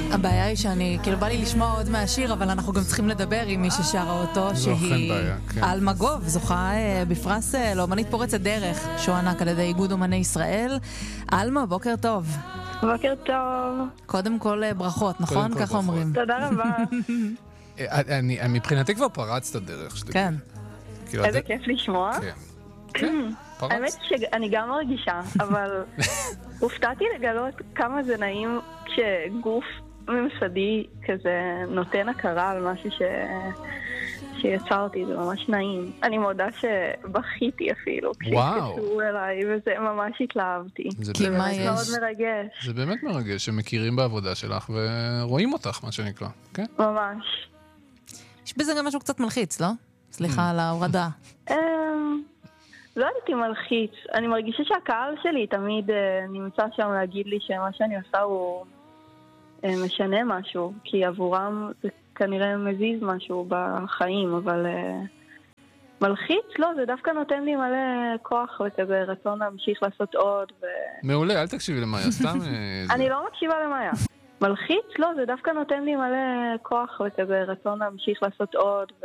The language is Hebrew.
הבעיה היא שאני, כאילו בא לי לשמוע עוד מהשיר, אבל אנחנו גם צריכים לדבר עם מי ששרה אותו, שהיא אלמה גוב, זוכה בפרס לאומנית פורצת דרך, שהוענק על ידי איגוד אומני ישראל. אלמה, בוקר טוב. בוקר טוב. קודם כל ברכות, נכון? ככה אומרים. תודה רבה. מבחינתי כבר פרצת דרך. כן. איזה כיף לשמוע. כן, פרצת. האמת שאני גם מרגישה, אבל הופתעתי לגלות כמה זה נעים כשגוף ממסדי כזה נותן הכרה על משהו שיצרתי, זה ממש נעים. אני מודה שבכיתי אפילו כשהתקשרו אליי, וזה ממש התלהבתי. כי מה יש? מאוד מרגש. זה באמת מרגש שמכירים בעבודה שלך ורואים אותך, מה שנקרא, כן? ממש. יש בזה גם משהו קצת מלחיץ, לא? סליחה על ההורדה. לא הייתי מלחיץ. אני מרגישה שהקהל שלי תמיד נמצא שם להגיד לי שמה שאני עושה הוא משנה משהו, כי עבורם זה כנראה מזיז משהו בחיים, אבל מלחיץ? לא, זה דווקא נותן לי מלא כוח וכזה רצון להמשיך לעשות עוד. מעולה, אל תקשיבי למאיה, סתם... אני לא מקשיבה למאיה. מלחיץ? לא, זה דווקא נותן לי מלא כוח וכזה רצון להמשיך לעשות עוד.